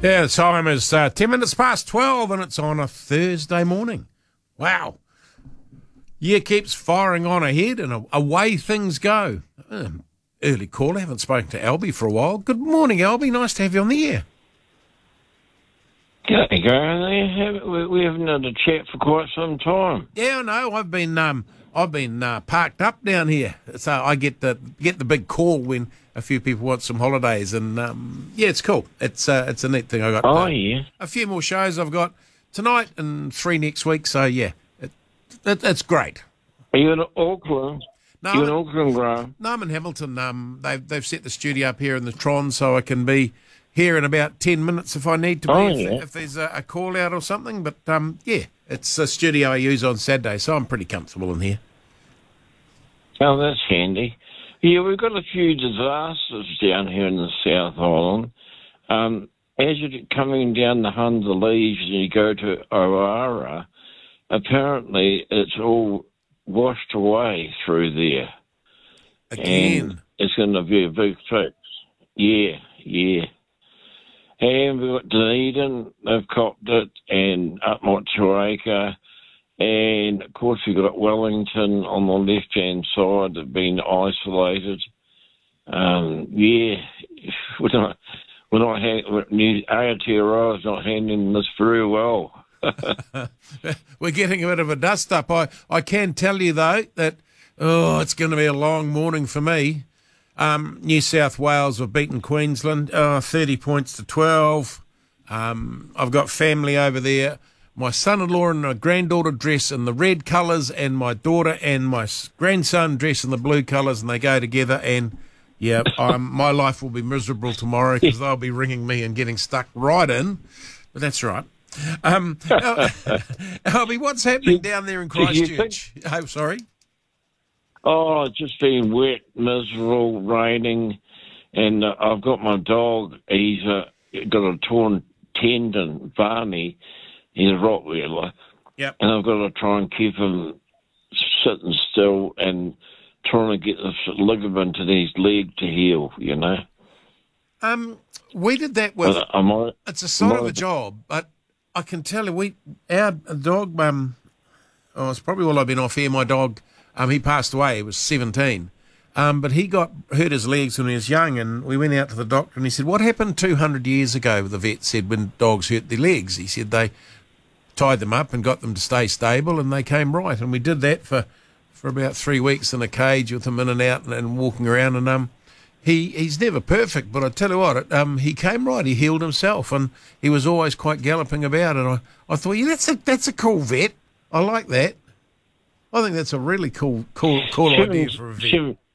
Yeah, the time is 10 minutes past 12 and it's on a Thursday morning. Wow. Year keeps firing on ahead and away things go. Early call. I haven't spoken to Albie for a while. Good morning, Albie. Nice to have you on the air. G'day, Gary. We haven't had a chat for quite some time. Yeah, I know. I've been parked up down here, so I get the big call when a few people want some holidays, and yeah, it's cool. It's a neat thing. I got Yeah, a few more shows I've got tonight and 3 next week. So yeah, it's great. Are you in Auckland? No, You in Auckland, Graham? No, I'm in Hamilton. They've set the studio up here in the Tron, so I can be here in about 10 minutes if I need to be, if there's a call out or something. But yeah, it's a studio I use on Saturday, so I'm pretty comfortable in here. Oh, that's handy. Yeah, we've got a few disasters down here in the South Island. As you're coming down the Hunter Leaves and you go to Oara, apparently it's all washed away through there. Again. And it's going to be a big fix. Yeah. And we've got Dunedin, they've copped it, and up Motueka. And, of course, we've got Wellington on the left-hand side that have been isolated. Aotearoa's not handling this very well. We're getting a bit of a dust-up. I can tell you, though, that, it's going to be a long morning for me. New South Wales have beaten Queensland, 30 points to 12. I've got family over there. My son-in-law and my granddaughter dress in the red colours, and my daughter and my grandson dress in the blue colours, and they go together. And, yeah, my life will be miserable tomorrow because they'll be ringing me and getting stuck right in. But that's right. Albie, what's happening down there in Christchurch? Oh, sorry. Oh, it's just been wet, miserable, raining, and I've got my dog. He's got a torn tendon, Barney. He's a Rottweiler. Yep. And I've got to try and keep him sitting still and trying to get this ligament in his leg to heal, you know. We did that with... it's a side of a job, but I can tell you, our dog, it's probably while I've been off air, my dog... he passed away. He was 17. But he got hurt his legs when he was young, and we went out to the doctor, and he said, what happened 200 years ago, the vet said, when dogs hurt their legs? He said they tied them up and got them to stay stable, and they came right. And we did that for about 3 weeks in a cage with him in and out and walking around. And he's never perfect, but I tell you what, he came right. He healed himself, and he was always quite galloping about. And I thought, yeah, that's a cool vet. I like that. I think that's a really cool idea for a vet.